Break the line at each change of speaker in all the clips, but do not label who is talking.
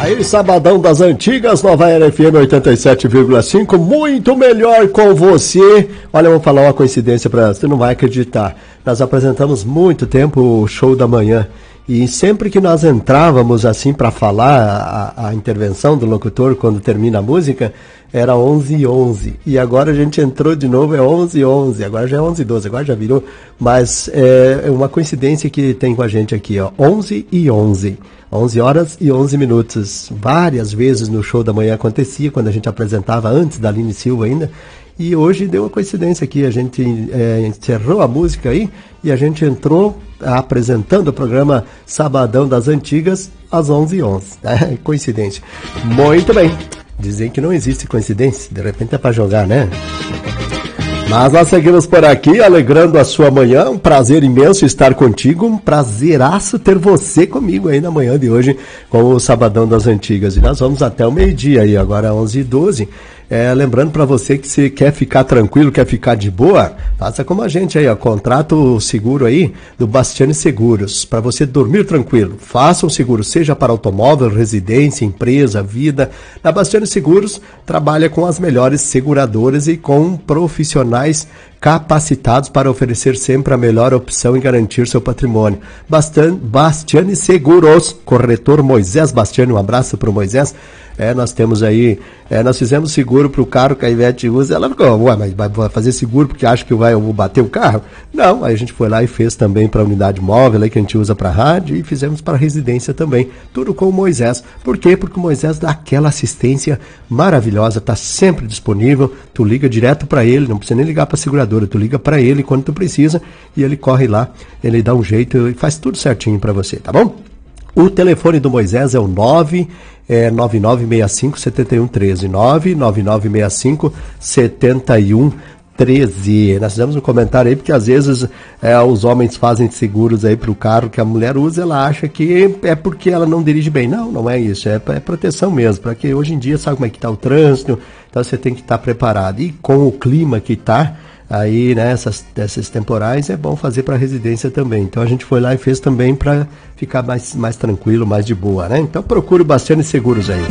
Aí, sabadão das antigas, Nova Era FM 87,5, muito melhor com você. Olha, eu vou falar uma coincidência pra você, não vai acreditar. Nós apresentamos muito tempo o Show da Manhã. E sempre que nós entrávamos assim para falar a intervenção do locutor quando termina a música, era 11h11. E agora a gente entrou de novo, é 11h11. Agora já é 11h12, agora já virou. Mas é uma coincidência que tem com a gente aqui, ó. 11h11. 11 horas e 11 minutos. Várias vezes no Show da Manhã acontecia, quando a gente apresentava antes da Aline Silva ainda. E hoje deu uma coincidência aqui, a gente encerrou a música aí e a gente entrou apresentando o programa Sabadão das Antigas às 11h11. Coincidência. Muito bem. Dizem que não existe coincidência, de repente é para jogar, né? Mas nós seguimos por aqui, alegrando a sua manhã. Um prazer imenso estar contigo, um prazeraço ter você comigo aí na manhã de hoje com o Sabadão das Antigas. E nós vamos até o meio-dia aí, agora 11h12. Lembrando para você que se quer ficar tranquilo, quer ficar de boa, faça como a gente aí, ó, contrata o seguro aí do Bastiani Seguros, para você dormir tranquilo. Faça um seguro, seja para automóvel, residência, empresa, vida. Na Bastiani Seguros, trabalha com as melhores seguradoras e com profissionais capacitados para oferecer sempre a melhor opção e garantir seu patrimônio. Bastiani Seguros, corretor Moisés Bastiani, um abraço para o Moisés. Nós temos aí, nós fizemos seguro para o carro que a Ivete usa. Ela ficou, ué, mas vai fazer seguro porque acha que eu vou bater o carro? Não, aí a gente foi lá e fez também para a unidade móvel aí que a gente usa para rádio e fizemos para residência também. Tudo com o Moisés. Por quê? Porque o Moisés dá aquela assistência maravilhosa, está sempre disponível. Tu liga direto para ele, não precisa nem ligar para a seguradora, tu liga para ele quando tu precisa e ele corre lá, ele dá um jeito e faz tudo certinho para você, tá bom? O telefone do Moisés é o 99965-7113, 99965-7113. Nós fizemos um comentário aí, porque às vezes os homens fazem seguros aí para o carro que a mulher usa, ela acha que é porque ela não dirige bem. Não, não é isso, é proteção mesmo, porque hoje em dia sabe como é que está o trânsito, então você tem que estar preparado. E com o clima que está aí, né, essas temporais, é bom fazer para residência também. Então a gente foi lá e fez também para ficar mais tranquilo, mais de boa, né? Então procure o Bastiani Seguros aí.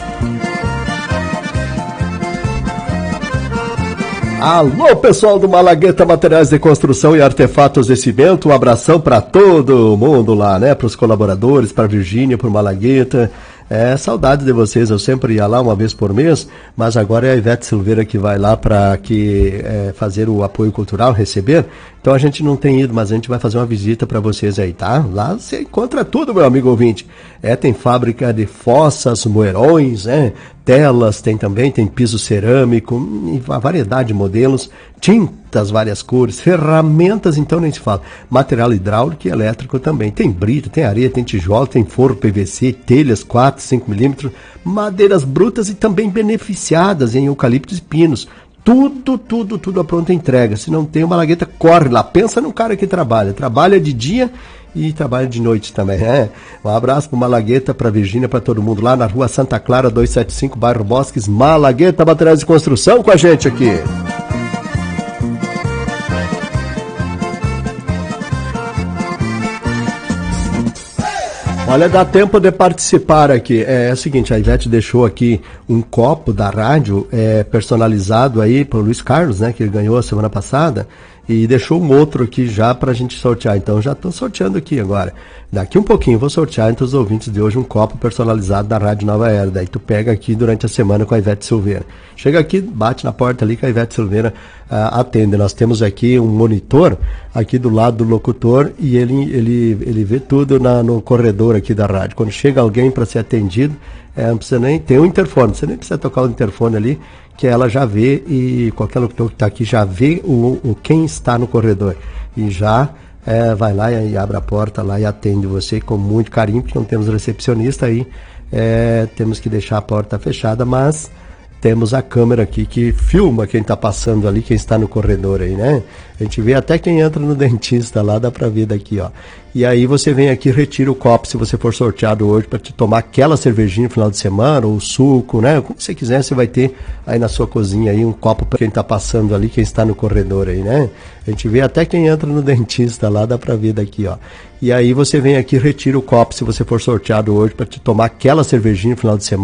Alô, pessoal do Malagueta Materiais de Construção e Artefatos de Cimento, um abração para todo mundo lá, né? Para os colaboradores, para Virgínia, para o Malagueta. Saudade de vocês, eu sempre ia lá uma vez por mês, mas agora é a Ivete Silveira que vai lá para fazer o apoio cultural, receber. Então a gente não tem ido, mas a gente vai fazer uma visita para vocês aí, tá? Lá você encontra tudo, meu amigo ouvinte. Tem fábrica de fossas, moerões, telas, tem piso cerâmico, uma variedade de modelos, tintas, várias cores, ferramentas, então nem se fala. Material hidráulico e elétrico também. Tem brita, tem areia, tem tijolo, tem forro PVC, telhas 4, 5 milímetros, madeiras brutas e também beneficiadas em eucaliptos e pinos. Tudo a pronta entrega. Se não tem, o Malagueta corre lá. Pensa num cara que trabalha de dia e trabalha de noite também. Um abraço pro Malagueta, pra Virgínia, pra todo mundo lá na rua Santa Clara 275, bairro Bosques. Malagueta Materiais de Construção com a gente aqui. Olha, dá tempo de participar aqui. É o seguinte, a Ivete deixou aqui um copo da rádio personalizado aí pro Luiz Carlos, né, que ele ganhou a semana passada, e deixou um outro aqui já pra gente sortear. Então já tô sorteando aqui agora. Daqui um pouquinho vou sortear entre os ouvintes de hoje um copo personalizado da Rádio Nova Era. Daí tu pega aqui durante a semana com a Ivete Silveira. Chega aqui, bate na porta ali que a Ivete Silveira atende. Nós temos aqui um monitor aqui do lado do locutor e ele vê tudo no corredor aqui da rádio. Quando chega alguém para ser atendido, não precisa nem ter um interfone, você nem precisa tocar o interfone ali, que ela já vê, e qualquer locutor que está aqui já vê quem está no corredor. E já vai lá e abre a porta lá e atende você com muito carinho, porque não temos recepcionista aí, temos que deixar a porta fechada, mas temos a câmera aqui que filma quem está passando ali, quem está no corredor aí, né? A gente vê até quem entra no dentista lá, dá para ver daqui, ó. E aí você vem aqui, retira o copo, se você for sorteado hoje, para te tomar aquela cervejinha no final de semana, ou suco, né? Como você quiser, você vai ter aí na sua cozinha aí um copo para quem está passando ali, quem está no corredor aí, né? A gente vê até quem entra no dentista lá, dá para ver daqui, ó. E aí você vem aqui, retira o copo, se você for sorteado hoje, para te tomar aquela cervejinha no final de semana.